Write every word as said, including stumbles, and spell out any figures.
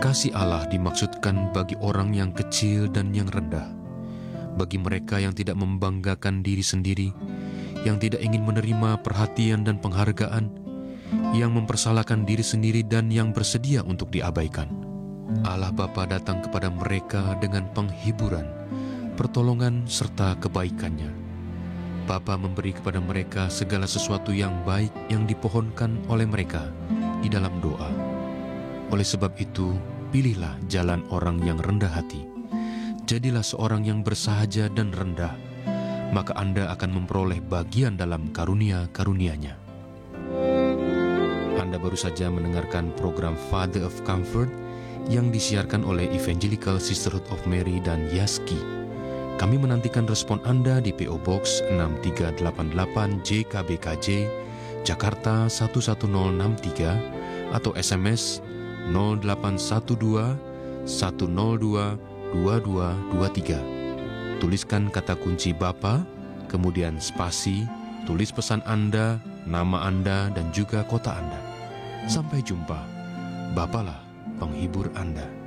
Kasih Allah dimaksudkan bagi orang yang kecil dan yang rendah, bagi mereka yang tidak membanggakan diri sendiri, yang tidak ingin menerima perhatian dan penghargaan, yang mempersalahkan diri sendiri dan yang bersedia untuk diabaikan. Allah Bapa datang kepada mereka dengan penghiburan, pertolongan serta kebaikannya. Bapa memberi kepada mereka segala sesuatu yang baik yang dipohonkan oleh mereka di dalam doa. Oleh sebab itu, pilihlah jalan orang yang rendah hati. Jadilah seorang yang bersahaja dan rendah, maka Anda akan memperoleh bagian dalam karunia-karunia-Nya. Anda baru saja mendengarkan program Father of Comfort yang disiarkan oleh Evangelical Sisterhood of Mary dan Yaski. Kami menantikan respon Anda di P O Box enam tiga delapan delapan J K B K J, Jakarta satu satu nol enam tiga, atau S M S nol delapan satu dua satu nol dua dua dua dua tiga. Tuliskan kata kunci Bapa, kemudian spasi, tulis pesan Anda, nama Anda, dan juga kota Anda. Sampai jumpa. Bapalah penghibur Anda.